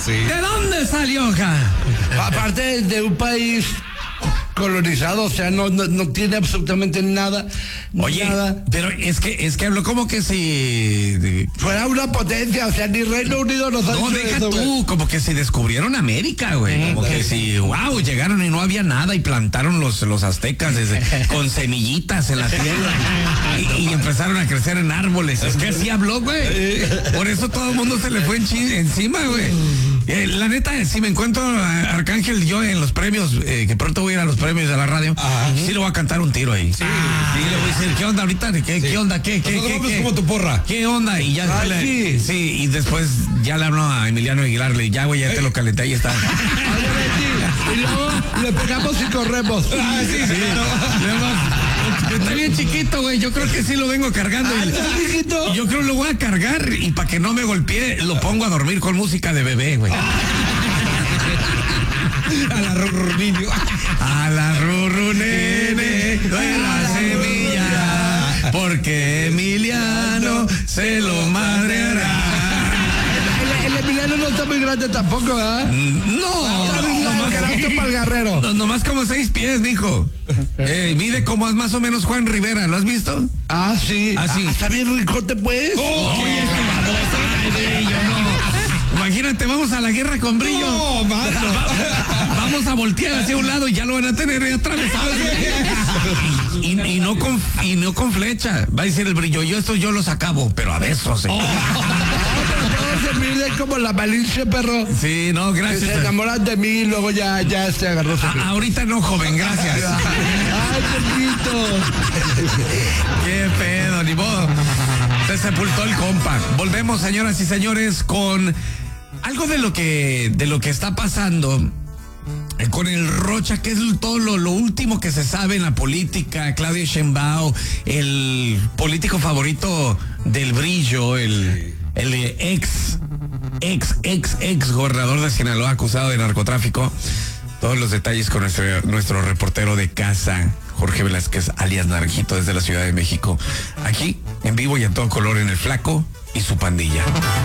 sí. ¿De dónde salió, ja? Aparte de un país colonizado, o sea, no tiene absolutamente nada. Oye, nada. pero es que habló como que si Fuera una potencia, o sea, ni Reino Unido nos ha no, hecho deja eso, tú, güey. como que si descubrieron América, güey. Como que si, wow, llegaron y no había nada y plantaron los aztecas con semillitas en la tierra y empezaron a crecer en árboles. Es que así habló, güey. Por eso todo el mundo se le fue encima, güey. La neta, si me encuentro a Arcángel yo en los premios, que pronto voy a ir a los premios de la radio, sí le voy a cantar un tiro ahí. Sí, le voy a decir, ¿qué onda ahorita? ¿Qué onda? ¿Qué? Como tu porra. ¿Qué onda? Y ya después y después ya le hablo a Emiliano Aguilar, le digo, ya güey, ya te lo calenté, ahí está. Oye, Betty, y luego le pegamos y corremos. Sí. Está bien chiquito, güey. Yo creo que sí lo vengo cargando. Chiquito. Yo creo que lo voy a cargar y para que no me golpee, lo pongo a dormir con música de bebé, güey. A la Rurru niño. A la Rurru nene, de la semilla, porque Emiliano se lo madreará. El Emiliano no está muy grande tampoco, ¿verdad? No, Para el guerrero. nomás como 6 pies, dijo. Mide como más o menos Juan Rivera, ¿lo has visto? Ah, sí. Sí. Está bien ricote, pues. Oye, yo no. Imagínate, vamos a la guerra con brillo. No, mano. Vamos a voltear hacia un lado y ya lo van a tener ahí atravesado. Y no con flecha. Va a decir el brillo, yo los acabo, pero a besos. Todo se mide como la malicia, perro. Sí, no, Que gracias. se enamoran de mí y luego ya se agarró su... Ahorita no, joven, gracias. Ay, poquito. Qué pedo, ni modo. Se sepultó el compa. Volvemos, señoras y señores, con algo de lo que está pasando con el Rocha, que es todo lo último que se sabe en la política. Claudio Sheinbaum, el político favorito del brillo, el ex gobernador de Sinaloa, acusado de narcotráfico. Todos los detalles con nuestro reportero de casa, Jorge Velázquez, alias Naranjito, desde la Ciudad de México. Aquí, en vivo y en todo color, en El Flaco y su pandilla.